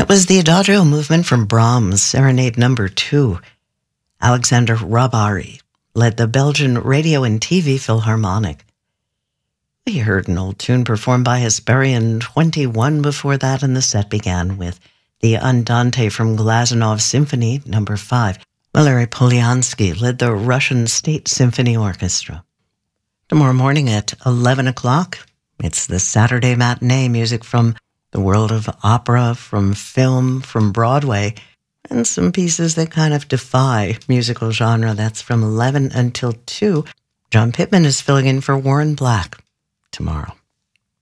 That was the Adagio movement from Brahms, Serenade Number 2. Alexander Rabari led the Belgian Radio and TV Philharmonic. We heard an old tune performed by Hesperian 21 before that, and the set began with the Andante from Glazunov Symphony Number 5. Valery Polyansky led the Russian State Symphony Orchestra. Tomorrow morning at 11 o'clock, it's the Saturday Matinee, music from the world of opera, from film, from Broadway, and some pieces that kind of defy musical genre. That's from 11 until 2. John Pittman is filling in for Warren Black tomorrow.